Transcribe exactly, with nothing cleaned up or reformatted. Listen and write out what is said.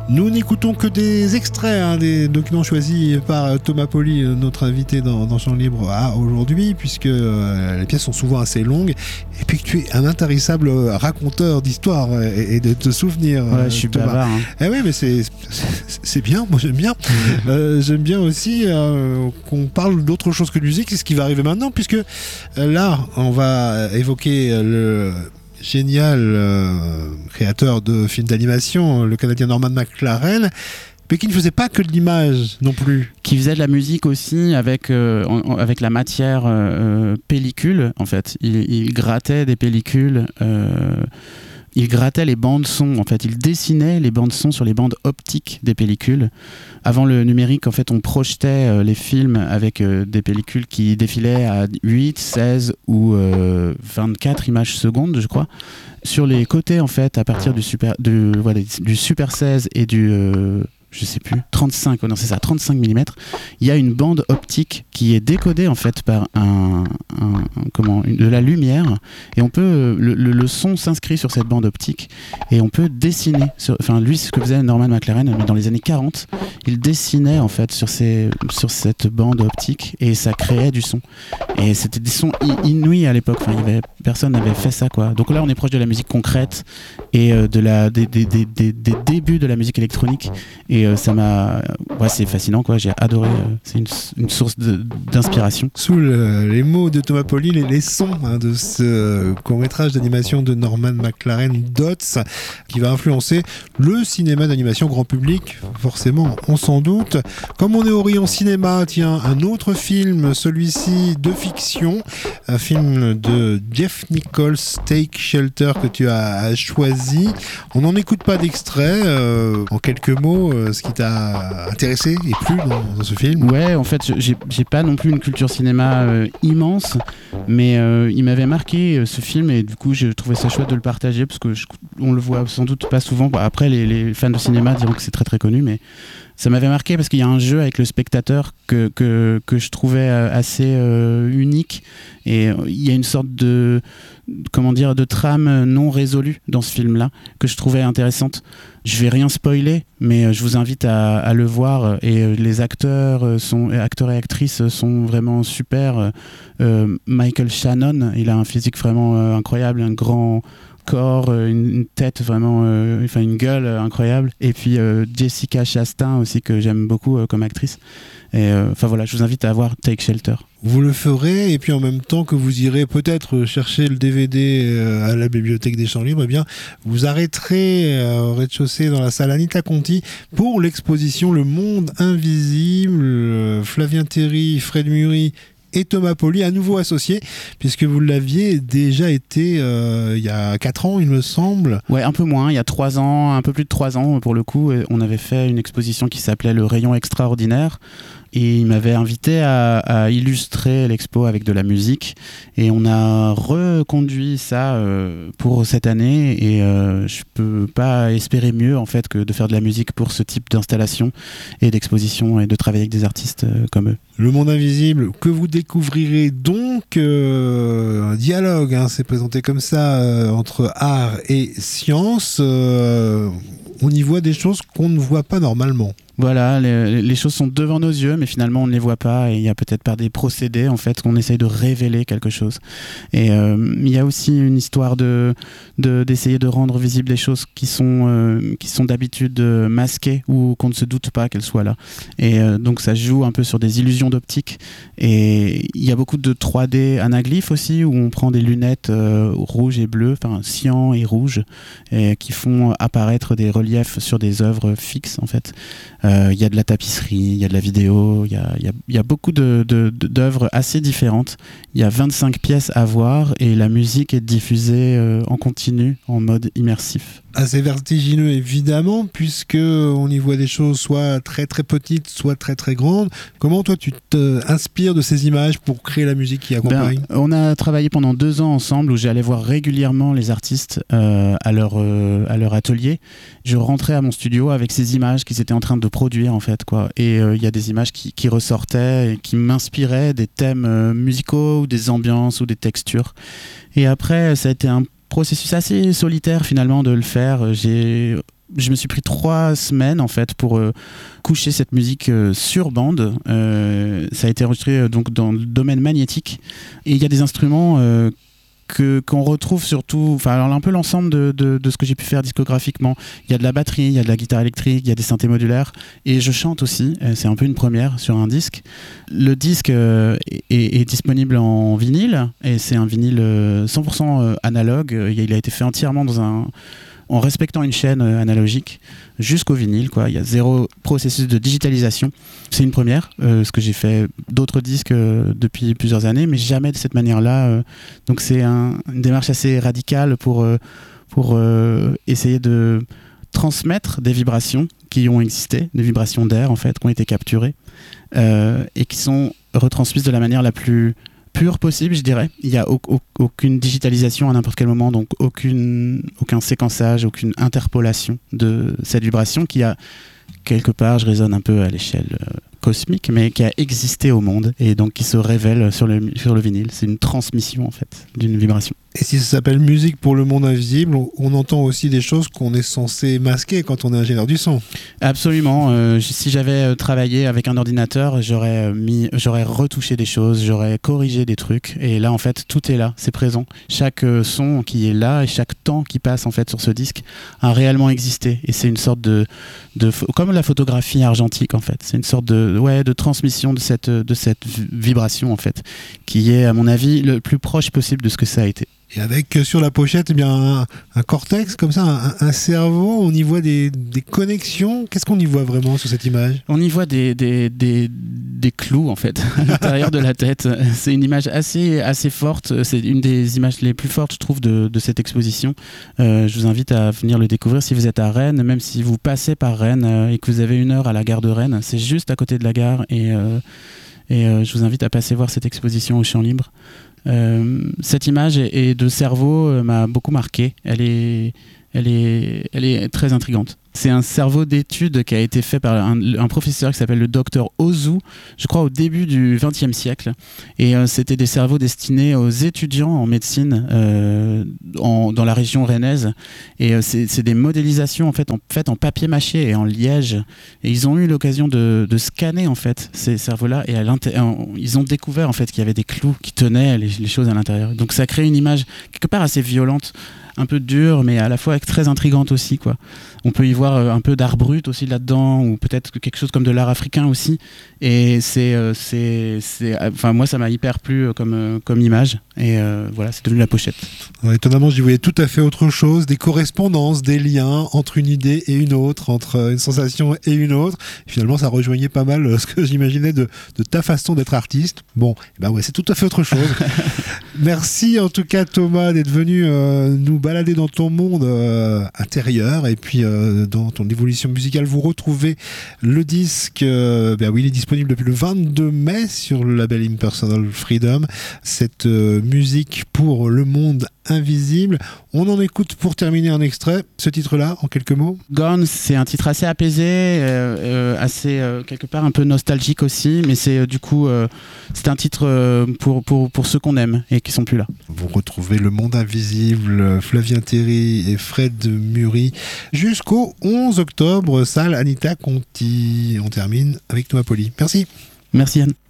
Nous n'écoutons que des extraits, hein, des documents choisis par Thomas Pauly, notre invité dans, dans Chant Libre à aujourd'hui, puisque euh, les pièces sont souvent assez longues, et puis que tu es un intarissable raconteur d'histoires et, et de, de souvenirs. Ouais, je suis Thomas. bavard. Hein. Eh oui, mais c'est, c'est, c'est bien, moi j'aime bien. euh, j'aime bien aussi euh, qu'on parle d'autre chose que de musique, c'est ce qui va arriver maintenant, puisque euh, là, on va évoquer le... génial euh, créateur de films d'animation, le Canadien Norman McLaren, mais qui ne faisait pas que de l'image non plus. Qui faisait de la musique aussi avec, euh, en, avec la matière euh, pellicule, en fait. Il, il grattait des pellicules, euh, il grattait les bandes son, en fait. Il dessinait les bandes son sur les bandes optiques des pellicules. Avant le numérique, en fait, on projetait euh, les films avec euh, des pellicules qui défilaient à huit, seize ou euh, vingt-quatre images secondes, je crois. Sur les côtés, en fait, à partir du Super, du, voilà, du Super seize et du... Euh, je sais plus, trente-cinq, oh non c'est ça, trente-cinq millimètres, il y a une bande optique qui est décodée en fait par un, un, un comment, une, de la lumière, et on peut, le, le, le son s'inscrit sur cette bande optique, et on peut dessiner, sur, enfin lui c'est ce que faisait Norman McLaren, mais dans les années quarante, il dessinait en fait sur, ces, sur cette bande optique, et ça créait du son, et c'était des sons inouïs à l'époque, enfin, il y avait, personne n'avait fait ça quoi, donc là on est proche de la musique concrète, et euh, de la, des, des, des, des, des débuts de la musique électronique, et Et euh, ça m'a, ouais, c'est fascinant quoi. J'ai adoré. Euh, c'est une, une source de, d'inspiration. Sous le, les mots de Thomas Pauly, les, les sons hein, de ce court-métrage d'animation de Norman McLaren, Dots, qui va influencer le cinéma d'animation grand public. Forcément, on s'en doute. Comme on est au rayon cinéma, tiens, un autre film, celui-ci de fiction, un film de Jeff Nichols, Take Shelter, que tu as choisi. On n'en écoute pas d'extrait. Euh, en quelques mots. Euh, ce qui t'a intéressé et plu dans, dans ce film? Ouais, en fait, j'ai, j'ai pas non plus une culture cinéma euh, immense, mais euh, il m'avait marqué euh, ce film, et du coup, j'ai trouvé ça chouette de le partager, parce que je, on le voit sans doute pas souvent. Après, les, les fans de cinéma diront que c'est très très connu, mais ça m'avait marqué parce qu'il y a un jeu avec le spectateur que, que, que je trouvais assez euh, unique, et il y a une sorte de, comment dire, de trame non résolue dans ce film-là que je trouvais intéressante. Je vais rien spoiler, mais je vous invite à, à le voir, et les acteurs, sont, acteurs et actrices sont vraiment super. Euh, Michael Shannon, il a un physique vraiment euh, incroyable, un grand corps, une, une tête vraiment, euh, enfin une gueule incroyable, et puis euh, Jessica Chastain aussi, que j'aime beaucoup euh, comme actrice. Et enfin euh, voilà, je vous invite à voir Take Shelter. Vous le ferez, et puis en même temps que vous irez peut-être chercher le D V D à la bibliothèque des Champs Libres, eh bien vous arrêterez au rez-de-chaussée dans la salle Anita Conti pour l'exposition Le Monde Invisible. Flavien Théry, Fred Muri et Thomas Pauly, à nouveau associés, puisque vous l'aviez déjà été euh, il y a quatre ans, il me semble. Ouais, un peu moins, il y a trois ans, un peu plus de trois ans pour le coup. On avait fait une exposition qui s'appelait Le Rayon Extraordinaire, et il m'avait invité à, à illustrer l'expo avec de la musique, et on a reconduit ça euh, pour cette année, et euh, je peux pas espérer mieux en fait que de faire de la musique pour ce type d'installation et d'exposition, et de travailler avec des artistes euh, comme eux. Le Monde Invisible, que vous découvrirez donc, euh, un dialogue, hein, c'est présenté comme ça, euh, entre art et science. Euh, on y voit des choses qu'on ne voit pas normalement. Voilà, les, les choses sont devant nos yeux, mais finalement on ne les voit pas, et il y a peut-être par des procédés en fait qu'on essaye de révéler quelque chose. Et euh, il y a aussi une histoire de, de d'essayer de rendre visibles des choses qui sont euh, qui sont d'habitude masquées, ou qu'on ne se doute pas qu'elles soient là. Et euh, donc ça joue un peu sur des illusions d'optique. Et il y a beaucoup de trois D anaglyphes aussi, où on prend des lunettes euh, rouges et bleues, enfin cyan et rouge, et qui font apparaître des reliefs sur des œuvres fixes en fait. Il euh, y a de la tapisserie, il y a de la vidéo, il y a, y, a, y a beaucoup de, de, de, d'œuvres assez différentes. Il y a vingt-cinq pièces à voir, et la musique est diffusée euh, en continu, en mode immersif. Assez vertigineux évidemment, puisque on y voit des choses soit très très petites, soit très très grandes. Comment toi tu t'inspires de ces images pour créer la musique qui accompagne? Ben, on a travaillé pendant deux ans ensemble, où j'allais voir régulièrement les artistes euh, à, leur, euh, à leur atelier. Je rentrais à mon studio avec ces images qu'ils étaient en train de produire en fait, quoi. Et il euh, y a des images qui, qui ressortaient et qui m'inspiraient des thèmes euh, musicaux, ou des ambiances, ou des textures. Et après ça a été un processus assez solitaire finalement de le faire. J'ai je me suis pris trois semaines en fait pour euh, coucher cette musique euh, sur bande. Euh, ça a été enregistré euh, donc dans le domaine magnétique et il y a des instruments euh, que qu'on retrouve surtout, enfin alors un peu l'ensemble de, de, de ce que j'ai pu faire discographiquement. Il y a de la batterie, il y a de la guitare électrique, il y a des synthés modulaires et je chante aussi. C'est un peu une première sur un disque. Le disque euh, est, est disponible en vinyle et c'est un vinyle cent pour cent analogue. Il a été fait entièrement dans un en respectant une chaîne euh, analogique jusqu'au vinyle, quoi. Il y a zéro processus de digitalisation. C'est une première, euh, ce que j'ai fait d'autres disques euh, depuis plusieurs années, mais jamais de cette manière-là. Euh. Donc c'est un, une démarche assez radicale pour, euh, pour euh, essayer de transmettre des vibrations qui ont existé, des vibrations d'air en fait, qui ont été capturées euh, et qui sont retransmises de la manière la plus pure possible, je dirais. Il n'y a au- au- aucune digitalisation à n'importe quel moment, donc aucune, aucun séquençage, aucune interpolation de cette vibration qui a quelque part, je raisonne un peu à l'échelle euh, cosmique, mais qui a existé au monde et donc qui se révèle sur le, sur le vinyle. C'est une transmission en fait d'une vibration. Et si ça s'appelle musique pour le monde invisible, on, on entend aussi des choses qu'on est censé masquer quand on est ingénieur du son. Absolument. Euh, si j'avais travaillé avec un ordinateur, j'aurais mis, j'aurais retouché des choses, j'aurais corrigé des trucs. Et là, en fait, tout est là, c'est présent. Chaque euh, son qui est là et chaque temps qui passe en fait sur ce disque a réellement existé. Et c'est une sorte de, de comme la photographie argentique en fait. C'est une sorte de, ouais, de transmission de cette, de cette vibration en fait, qui est à mon avis le plus proche possible de ce que ça a été. Et avec euh, sur la pochette eh bien, un, un cortex comme ça, un, un cerveau, on y voit des, des connexions. Qu'est-ce qu'on y voit vraiment sur cette image ? On y voit des, des, des, des clous en fait à l'intérieur de la tête. C'est une image assez, assez forte. C'est une des images les plus fortes, je trouve, de, de cette exposition. Euh, je vous invite à venir le découvrir si vous êtes à Rennes, même si vous passez par Rennes euh, et que vous avez une heure à la gare de Rennes. C'est juste à côté de la gare et, euh, et euh, je vous invite à passer voir cette exposition au Champ Libre. Euh, cette image et, et de cerveau euh, m'a beaucoup marqué. Elle est, elle est, elle est très intrigante. C'est un cerveau d'étude qui a été fait par un, un professeur qui s'appelle le docteur Ozu, je crois au début du vingtième siècle. Et euh, c'était des cerveaux destinés aux étudiants en médecine euh, en, dans la région rennaise. Et euh, c'est, c'est des modélisations en fait, en, faites en papier mâché et en liège. Et ils ont eu l'occasion de, de scanner en fait ces cerveaux-là. Et à ils ont découvert en fait qu'il y avait des clous qui tenaient les, les choses à l'intérieur. Donc ça crée une image quelque part assez violente, un peu dure, mais à la fois très intrigante aussi, quoi. On peut y voir un peu d'art brut aussi là-dedans, ou peut-être quelque chose comme de l'art africain aussi. Et c'est, euh, c'est, c'est, enfin moi ça m'a hyper plu comme euh, comme image. Et euh, voilà, c'est devenu la pochette. Ouais, étonnamment, j'y voyais tout à fait autre chose, des correspondances, des liens entre une idée et une autre, entre une sensation et une autre. Et finalement, ça rejoignait pas mal ce que j'imaginais de, de ta façon d'être artiste. Bon, bah ouais, c'est tout à fait autre chose. Merci en tout cas Thomas d'être venu euh, nous balader dans ton monde euh, intérieur et puis euh, dans ton évolution musicale. Vous retrouvez le disque, euh, ben oui, il est disponible depuis le vingt-deux mai sur le label Impersonal Freedom. Cette euh, musique pour le monde invisible. On en écoute pour terminer un extrait, ce titre-là, en quelques mots. Gone, c'est un titre assez apaisé, euh, euh, assez euh, quelque part un peu nostalgique aussi, mais c'est euh, du coup euh, c'est un titre euh, pour, pour, pour ceux qu'on aime et qui sont plus là. Vous retrouvez Le Monde Invisible, Flavien Théry et Fred Muri jusqu'au onze octobre, salle Anita Conti. On termine avec Thomas Poli. Merci. Merci Yann.